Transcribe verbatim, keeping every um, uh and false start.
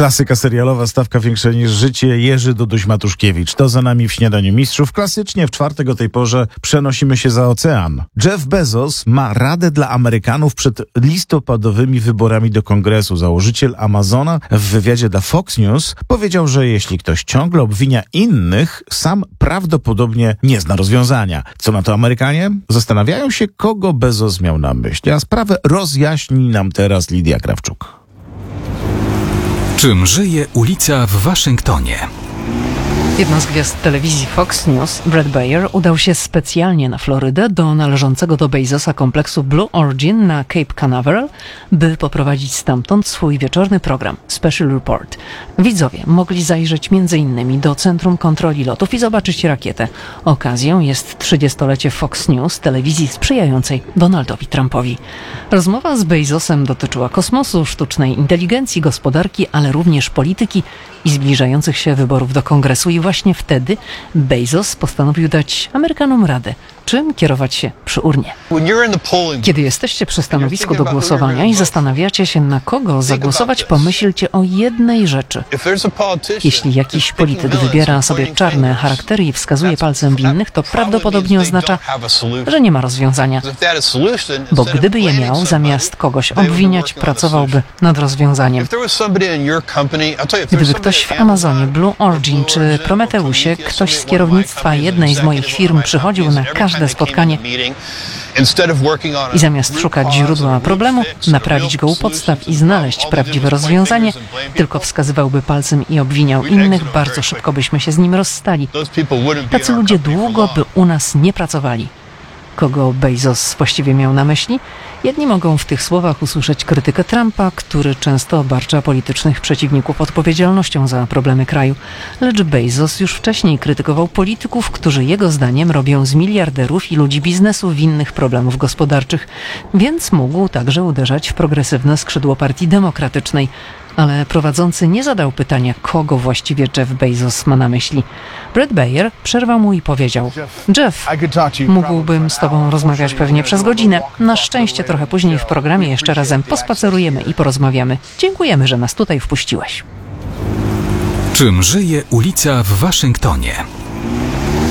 Klasyka serialowa, stawka większa niż życie. Jerzy Duduś-Matuszkiewicz. To za nami w Śniadaniu Mistrzów. Klasycznie w czwartek o tej porze przenosimy się za ocean. Jeff Bezos ma radę dla Amerykanów przed listopadowymi wyborami do Kongresu. Założyciel Amazona w wywiadzie dla Fox News powiedział, że jeśli ktoś ciągle obwinia innych, sam prawdopodobnie nie zna rozwiązania. Co na to Amerykanie? Zastanawiają się, kogo Bezos miał na myśli, a sprawę rozjaśni nam teraz Lidia Krawczuk. Czym żyje ulica w Waszyngtonie? Jedna z gwiazd telewizji Fox News, Bret Baier, udał się specjalnie na Florydę do należącego do Bezosa kompleksu Blue Origin na Cape Canaveral, by poprowadzić stamtąd swój wieczorny program Special Report. Widzowie mogli zajrzeć między innymi do Centrum Kontroli Lotów i zobaczyć rakietę. Okazją jest trzydziestolecie Fox News, telewizji sprzyjającej Donaldowi Trumpowi. Rozmowa z Bezosem dotyczyła kosmosu, sztucznej inteligencji, gospodarki, ale również polityki i zbliżających się wyborów do Kongresu. I właśnie wtedy Bezos postanowił dać Amerykanom radę, czym kierować się przy urnie. Kiedy jesteście przy stanowisku do głosowania i zastanawiacie się, na kogo zagłosować, pomyślcie o jednej rzeczy. Jeśli jakiś polityk wybiera sobie czarne charaktery i wskazuje palcem w innych, to prawdopodobnie oznacza, że nie ma rozwiązania. Bo gdyby je miał, zamiast kogoś obwiniać, pracowałby nad rozwiązaniem. Gdyby ktoś w Amazonie, Blue Origin czy Prometeusie, ktoś z kierownictwa jednej z moich firm przychodził na każde spotkanie i zamiast szukać źródła problemu, naprawić go u podstaw i znaleźć prawdziwe rozwiązanie, tylko wskazywałby palcem i obwiniał innych, bardzo szybko byśmy się z nim rozstali. Tacy ludzie długo by u nas nie pracowali. Kogo Bezos właściwie miał na myśli? Jedni mogą w tych słowach usłyszeć krytykę Trumpa, który często obarcza politycznych przeciwników odpowiedzialnością za problemy kraju. Lecz Bezos już wcześniej krytykował polityków, którzy jego zdaniem robią z miliarderów i ludzi biznesu winnych problemów gospodarczych, więc mógł także uderzać w progresywne skrzydło Partii Demokratycznej. Ale prowadzący nie zadał pytania, kogo właściwie Jeff Bezos ma na myśli. Bret Baier przerwał mu i powiedział: Jeff, mógłbym z tobą rozmawiać pewnie przez godzinę. Na szczęście trochę później w programie jeszcze razem pospacerujemy i porozmawiamy. Dziękujemy, że nas tutaj wpuściłeś. Czym żyje ulica w Waszyngtonie?